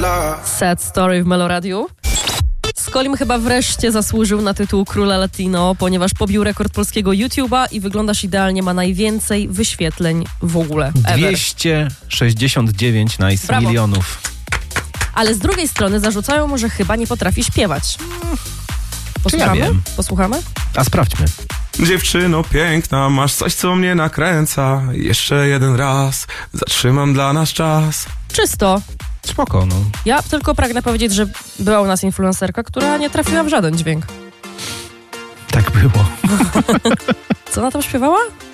Sad Story w Meloradiu. Skolim chyba wreszcie zasłużył na tytuł Króla Latino, ponieważ pobił rekord polskiego YouTube'a i Wyglądasz Idealnie ma najwięcej wyświetleń w ogóle. 269 Brawo. milionów. Ale z drugiej strony zarzucają mu, że chyba nie potrafi śpiewać. Ja wiem. Posłuchamy? A sprawdźmy. Dziewczyno piękna, masz coś, co mnie nakręca. Jeszcze jeden raz, zatrzymam dla nas czas. Czysto. Spoko, no. Ja tylko pragnę powiedzieć, że była u nas influencerka, która nie trafiła w żaden dźwięk. Tak było. Co ona tam śpiewała?